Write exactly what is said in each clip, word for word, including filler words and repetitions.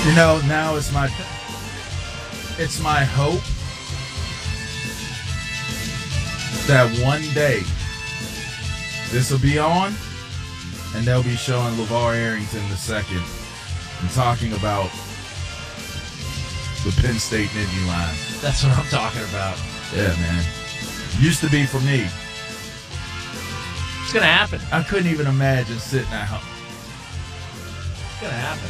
You know, now it's my it's my hope that one day this will be on and they'll be showing LeVar Arrington the second and talking about the Penn State Nittany Lions. That's what I'm talking about. Yeah, man. Used to be for me. It's going to happen. I couldn't even imagine sitting at home. It's going to happen.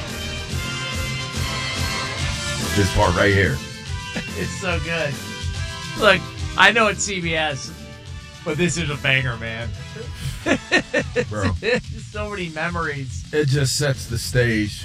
This part right here. It's so good. Look, I know it's C B S, but this is a banger, man. Bro. So many memories. It just sets the stage.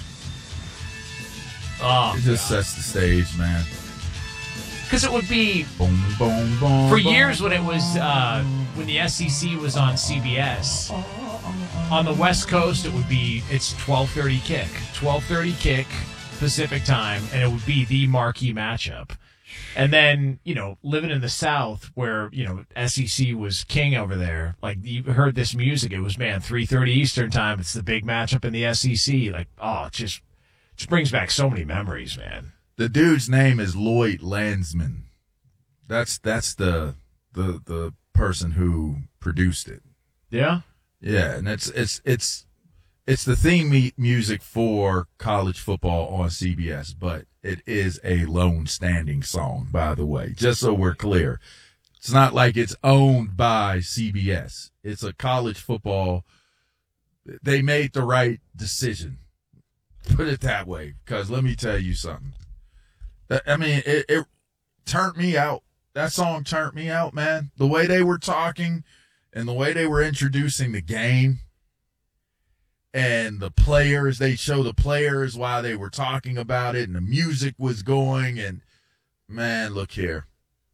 Oh, It just God. sets the stage, man. Because it would be, Boom, boom, boom. for boom, years when it was, uh, when the S E C was on C B S, on the West Coast, it would be, it's twelve thirty kick. twelve thirty kick Pacific time, and it would be the marquee matchup. And then, you know, living in the South where, you know, S E C was king over there, like, you heard this music, it was, man, three thirty Eastern time, it's the big matchup in the S E C. Like, oh, it just, just brings back so many memories, man. The dude's name is Lloyd Landsman. That's that's the the the person who produced it. Yeah? Yeah, and it's it's it's it's the theme me- music for college football on C B S, but it is a lone standing song, by the way, just so we're clear. It's not like it's owned by C B S. It's a college football. They made the right decision. Put it that way, because let me tell you something. I mean, it, it turned me out. That song turned me out, man. The way they were talking and the way they were introducing the game and the players, they show the players while they were talking about it and the music was going. And, man, look here.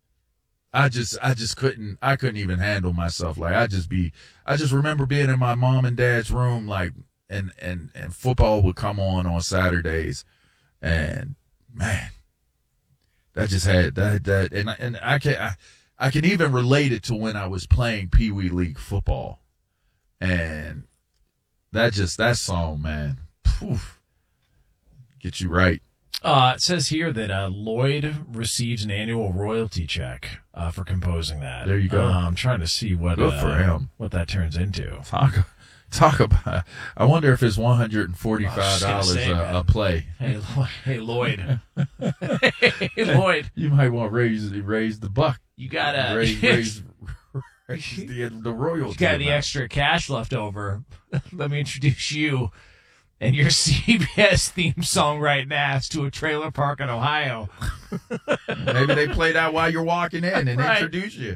I just, I just couldn't, I couldn't even handle myself. Like, I just be, I just remember being in my mom and dad's room, like, and, and, and football would come on on Saturdays. And, man. That just had that that and and I can I, I can even relate it to when I was playing Pee Wee League football, and that just that song, man, poof, get you right. Uh, it says here that uh, Lloyd receives an annual royalty check uh, for composing that. There you go. Uh, I'm trying to see what Good uh, for him. what that turns into. Talk talk about. I wonder if it's one hundred and forty I five was dollars just gonna say, a, man. a play. Hey, Lo- hey, Lloyd. Hey, Lloyd. You might want to raise raise the buck. You gotta raise raise, raise the the royalty. you got any amount. extra cash left over? Let me introduce you and your C B S theme song right now. It's to a trailer park in Ohio. Maybe they play that while you're walking in and Right. introduce you.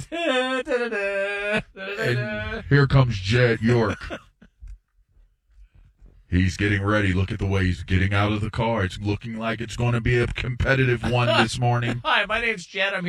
Da-da-da, da-da-da. And here comes Jed York. He's getting ready. Look at the way he's getting out of the car. It's looking like it's going to be a competitive one this morning. Hi, my name's Jed. I'm